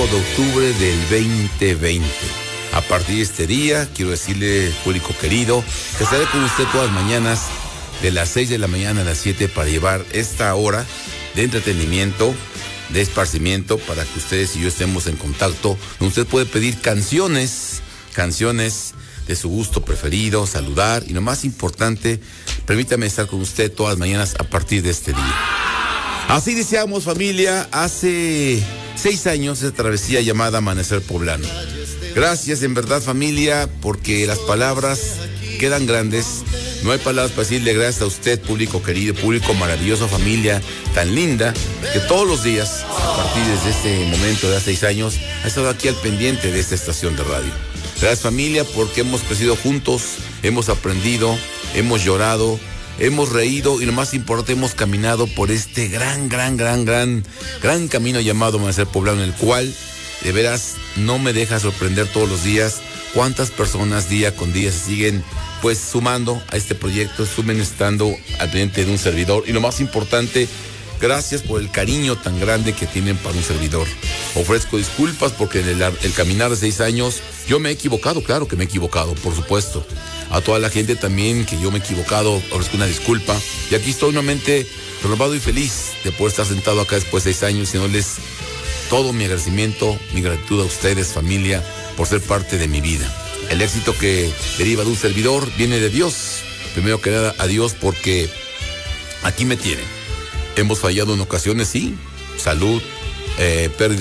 5 de octubre del 2020. A partir de este día, quiero decirle, público querido, que estaré con usted todas las mañanas, de las 6 de la mañana a las 7, para llevar esta hora de entretenimiento, de esparcimiento, para que ustedes y yo estemos en contacto. Usted puede pedir canciones de su gusto preferido, saludar, y lo más importante, permítame estar con usted todas las mañanas a partir de este día. Así deseamos, familia, hace 6 años esa travesía llamada Amanecer Poblano. Gracias, en verdad, familia, porque las palabras quedan grandes. No hay palabras para decirle gracias a usted, público querido, público maravilloso, familia tan linda, que todos los días, a partir de este momento de hace 6 años, ha estado aquí al pendiente de esta estación de radio. Gracias, familia, porque hemos crecido juntos, hemos aprendido, hemos llorado, hemos reído y lo más importante, hemos caminado por este gran camino llamado Amanecer Poblano, en el cual de veras no me deja sorprender todos los días cuántas personas día con día se siguen pues sumando a este proyecto, estando al pendiente de un servidor, y lo más importante, gracias por el cariño tan grande que tienen para un servidor. Ofrezco disculpas porque en el caminar de 6 años yo me he equivocado, claro que me he equivocado, por supuesto. A toda la gente también que yo me he equivocado, ofrezco una disculpa. Y aquí estoy nuevamente renovado y feliz de poder estar sentado acá después de 6 años y dándoles todo mi agradecimiento, mi gratitud a ustedes, familia, por ser parte de mi vida. El éxito que deriva de un servidor viene de Dios. Primero que nada a Dios, porque aquí me tienen. Hemos fallado en ocasiones, sí, salud, pérdida